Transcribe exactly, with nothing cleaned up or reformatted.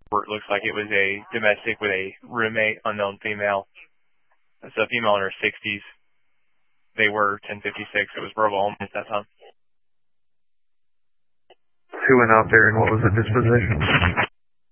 report looks like it was a domestic with a roommate, unknown female. So a female in her sixties. They were ten fifty-six. It was verbal only at that time. Who went out there and what was the disposition?